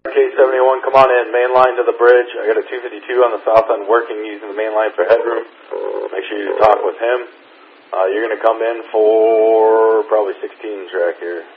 K71, come on in, main line to the bridge. I got a 252 on the south end working using the main line for headroom. Make sure you talk with him. You're going to come in for probably 16 track here.